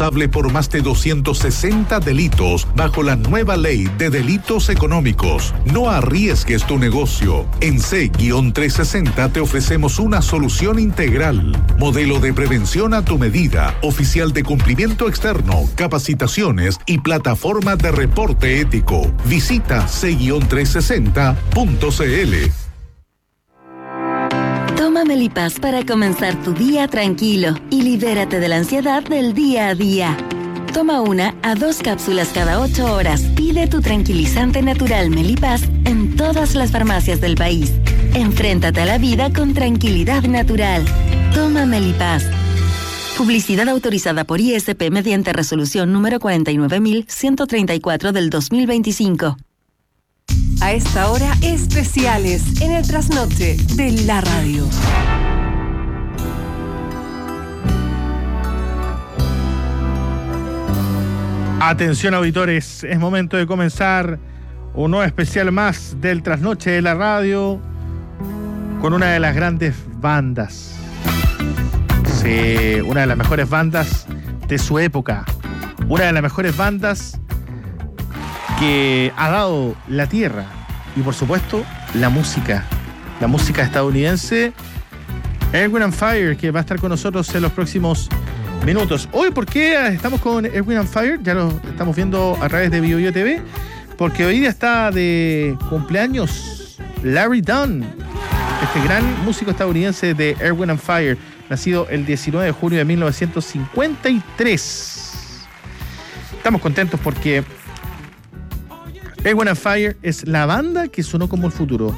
responsable por más de 260 delitos bajo la nueva ley de delitos económicos. No arriesgues tu negocio. En C-360 te ofrecemos una solución integral. Modelo de prevención a tu medida, oficial de cumplimiento externo, capacitaciones y plataforma de reporte ético. Visita C-360.cl. Toma Melipaz para comenzar tu día tranquilo y libérate de la ansiedad del día a día. Toma 1 a 2 cápsulas cada 8 horas. Pide tu tranquilizante natural Melipaz en todas las farmacias del país. Enfréntate a la vida con tranquilidad natural. Toma Melipaz. Publicidad autorizada por ISP mediante resolución número 49134 del 2025. A esta hora, especiales en el trasnoche de la radio. Atención, auditores, es momento de comenzar un nuevo especial más del trasnoche de la radio con una de las grandes bandas. Sí, una de las mejores bandas de su época. Una de las mejores bandas que ha dado la tierra y, por supuesto, la música estadounidense. Earth, Wind & Fire, que va a estar con nosotros en los próximos minutos. Hoy, ¿por qué estamos con Earth, Wind & Fire? Ya lo estamos viendo a través de BioBio TV, porque hoy día está de cumpleaños Larry Dunn, este gran músico estadounidense de Earth, Wind & Fire, nacido el 19 de junio de 1953. Estamos contentos porque Earth, Wind & Fire es la banda que sonó como el futuro.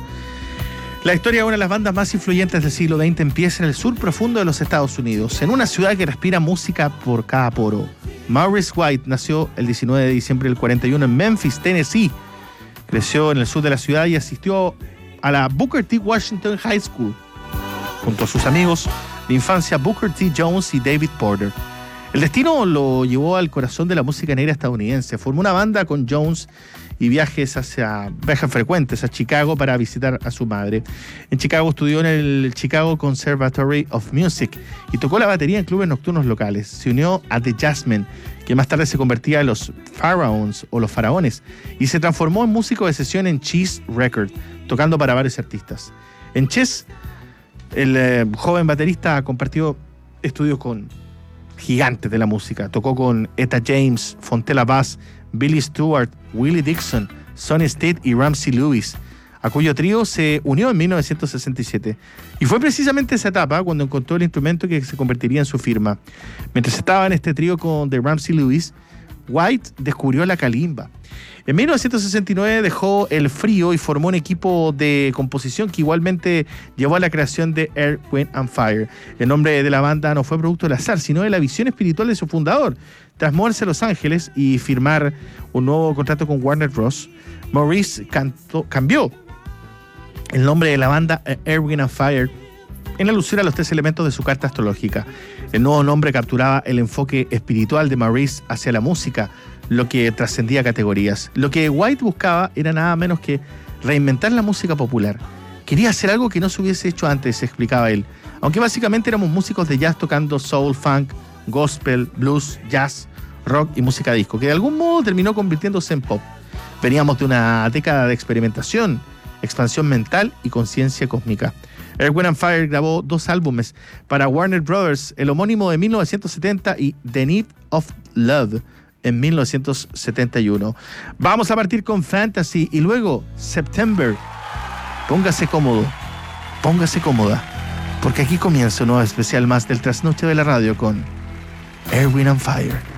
La historia de una de las bandas más influyentes del siglo XX empieza en el sur profundo de los Estados Unidos, en una ciudad que respira música por cada poro. Maurice White nació el 19 de diciembre del 41 en Memphis, Tennessee. Creció en el sur de la ciudad y asistió a la Booker T. Washington High School, junto a sus amigos de infancia Booker T. Jones y David Porter. El destino lo llevó al corazón de la música negra estadounidense. Formó una banda con Jones y viajes frecuentes a Chicago para visitar a su madre. En Chicago estudió en el Chicago Conservatory of Music y tocó la batería en clubes nocturnos locales. Se unió a The Jazzmen, que más tarde se convertía en los Pharaohs o los Faraones, y se transformó en músico de sesión en Chess Records, tocando para varios artistas. En Chess, el joven baterista compartió estudios con gigantes de la música. Tocó con Etta James, Fontella Bass, Billy Stewart, Willie Dixon, Sonny Stitt y Ramsey Lewis, a cuyo trío se unió en 1967. Y fue precisamente esa etapa cuando encontró el instrumento que se convertiría en su firma. Mientras estaba en este trío con The Ramsey Lewis, White descubrió la calimba. En 1969 dejó el frío y formó un equipo de composición que igualmente llevó a la creación de Earth, Wind & Fire. El nombre de la banda no fue producto del azar, sino de la visión espiritual de su fundador. Tras moverse a Los Ángeles y firmar un nuevo contrato con Warner Bros., Maurice cambió el nombre de la banda Earth, Wind & Fire en alusión a los 3 elementos de su carta astrológica. El nuevo nombre capturaba el enfoque espiritual de Maurice hacia la música, lo que trascendía categorías. Lo que White buscaba era nada menos que reinventar la música popular. Quería hacer algo que no se hubiese hecho antes, explicaba él. Aunque básicamente éramos músicos de jazz tocando soul, funk, gospel, blues, jazz, rock y música disco, que de algún modo terminó convirtiéndose en pop. Veníamos de una década de experimentación, expansión mental y conciencia cósmica. Earth, Wind & Fire grabó 2 álbumes para Warner Brothers, el homónimo de 1970 y The Need of Love en 1971. Vamos a partir con Fantasy y luego September. Póngase cómodo, póngase cómoda, porque aquí comienza un nuevo especial más del Trasnoche de la Radio con Earth, Wind & Fire.